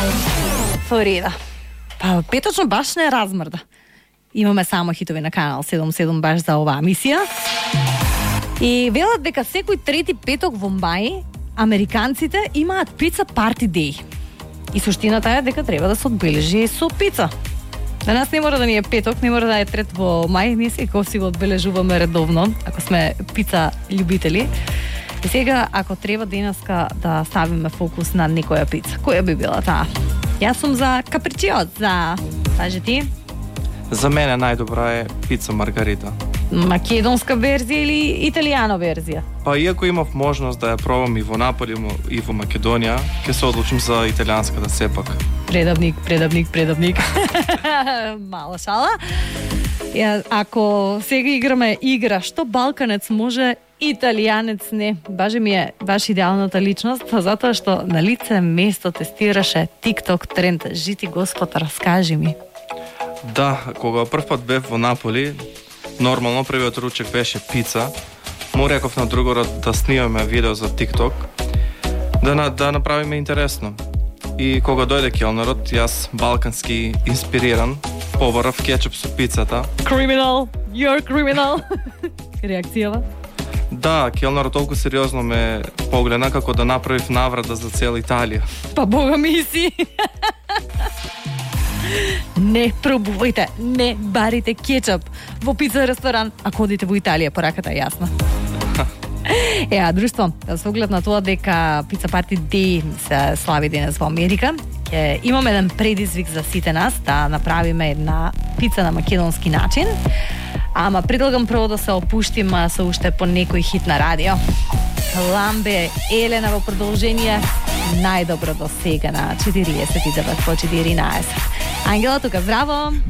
Флорида. Па петочно баш не размрда. Имаме само хитови на Канал 77 баш за оваа мисија. И велат дека секој трети петок во мај американците имаат пица парти деј. И суштината е дека треба да се одбележи со пица. Денес не мора да ни е петок, не мора да е трет во мај, ние секој си го одбележуваме редовно, ако сме пица љубители. И сега, ако треба денеска да ставиме фокус на некоја пица, која би била таа? Јас сум за капричиоза. Кажи ти? За мене најдобра е пица маргарита. Македонска верзија или италијано верзија? Па иако имав можност да ја пробам и во Наполи и во Македонија, ќе се одлучам за италијанската сепак. Предавник. Мала шала. Ако сега играме игра што балканец може, италијанец не. Баже ми е баш идеалната личност, затоа што на лице место тестираше TikTok тренд. Жити Господ, раскажи ми. Да, кога прв пат бев во Наполи, нормално првиот ручек беше пица. Му реков на другорот да снимаме видео за TikTok, да направиме интересно. И кога дојде келнерот, јас балкански инспириран, побарав кетчуп со пицата. Criminal, you're criminal. Реакцијава? Да, келнерот толку сериозно ме погледна како да направив наврада за цела Италија. Па бога ми си. Не пробувајте, не барите кетчуп во пица ресторан, ако одите во Италија, пораката е јасна. Друштво, со оглед на тоа дека Пица Парти Дей се слави денес во Америка, ќе имаме еден предизвик за сите нас да направиме една пица на македонски начин. Ама предлагам прво да се опуштиме со уште по некој хит на радио. Ламбе Елена во продолжение, најдобро до сега на 49 по 14. Ангела тука, здраво!